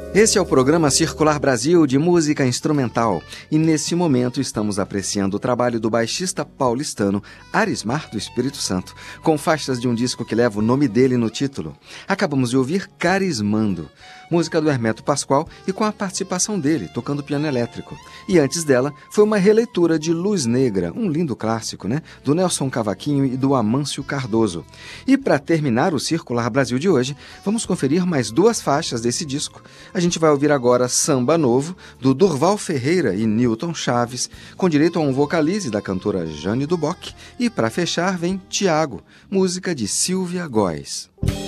Esse é o programa Circular Brasil de música instrumental e nesse momento estamos apreciando o trabalho do baixista paulistano Arismar do Espírito Santo, com faixas de um disco que leva o nome dele no título. Acabamos de ouvir Carismando, música do Hermeto Pascoal e com a participação dele, tocando piano elétrico. E antes dela foi uma releitura de Luz Negra, um lindo clássico, né? Do Nelson Cavaquinho e do Amâncio Cardoso. E para terminar o Circular Brasil de hoje, vamos conferir mais duas faixas desse disco. A gente vai ouvir agora Samba Novo, do Durval Ferreira e Newton Chaves, com direito a um vocalize da cantora Jane Duboc. E para fechar vem Tiago, música de Silvia Góes.